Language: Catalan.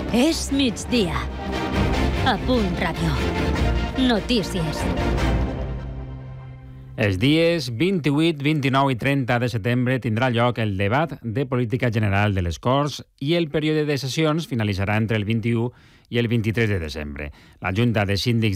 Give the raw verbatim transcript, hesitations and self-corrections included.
És migdia. A Punt Ràdio. Notícies. Els dies vint-i-vuit, vint-i-nou i trenta de setembre tindrà lloc el debat de política general de les Corts i el període de sessions finalitzarà entre el vint-i-u i el vint-i-tres de desembre. La Junta de Síndics